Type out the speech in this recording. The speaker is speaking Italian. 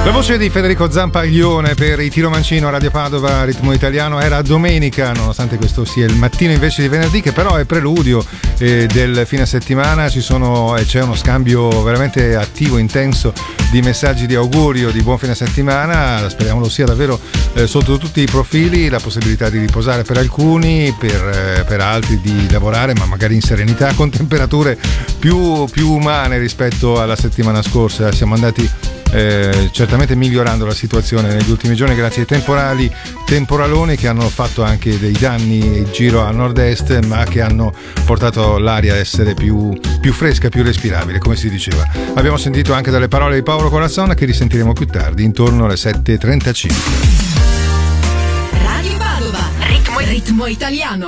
La voce di Federico Zampaglione per i Tiro Mancino, Radio Padova, Ritmo Italiano. Era domenica, nonostante questo sia il mattino invece di venerdì, che però è preludio del fine settimana. C'è uno scambio veramente attivo, intenso di messaggi di augurio di buon fine settimana. Speriamo lo sia davvero sotto tutti i profili, la possibilità di riposare per alcuni, per altri di lavorare, ma magari in serenità, con temperature più umane rispetto alla settimana scorsa. Siamo andati certamente migliorando la situazione negli ultimi giorni grazie ai temporaloni che hanno fatto anche dei danni in giro a nord-est, ma che hanno portato l'aria a essere più fresca, più respirabile, come si diceva. Abbiamo sentito anche dalle parole di Paolo Corazon, che risentiremo più tardi, intorno alle 7:35. Radio Padova, ritmo italiano.